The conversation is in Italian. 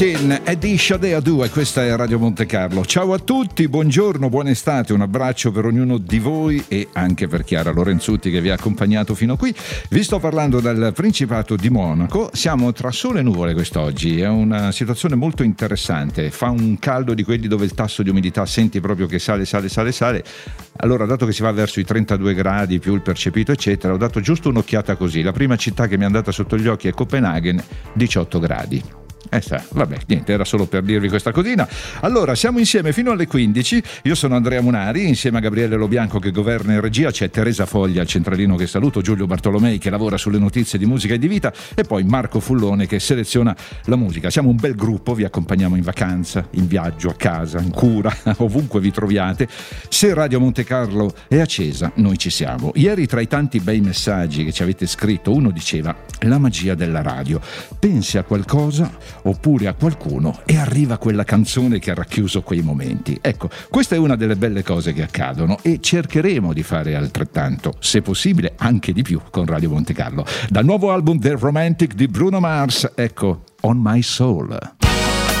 Ken e di Sade Adu, e questa è Radio Monte Carlo. Ciao a tutti, buongiorno, buona estate, un abbraccio per ognuno di voi e anche per Chiara Lorenzutti che vi ha accompagnato fino qui. Vi sto parlando dal Principato di Monaco, siamo tra sole e nuvole quest'oggi, è una situazione molto interessante, fa un caldo di quelli dove il tasso di umidità senti proprio che sale. Allora, dato che si va verso i 32 gradi più il percepito eccetera, ho dato giusto un'occhiata così, la prima città che mi è andata sotto gli occhi è Copenaghen, 18 gradi. Vabbè, niente, era solo per dirvi questa cosina. Allora, siamo insieme fino alle 15. Io sono Andrea Munari, insieme a Gabriele Lobianco che governa in regia, c'è Teresa Foglia al centralino che saluto, Giulio Bartolomei che lavora sulle notizie di musica e di vita e poi Marco Fullone che seleziona la musica. Siamo un bel gruppo, vi accompagniamo in vacanza, in viaggio, a casa, in cura, ovunque vi troviate. Se Radio Monte Carlo è accesa, noi ci siamo. Ieri, tra i tanti bei messaggi che ci avete scritto, uno diceva: la magia della radio, pensi a qualcosa oppure a qualcuno e arriva quella canzone che ha racchiuso quei momenti. Ecco, questa è una delle belle cose che accadono e cercheremo di fare altrettanto, se possibile anche di più, con Radio Monte Carlo. Dal nuovo album The Romantic di Bruno Mars, ecco On My Soul.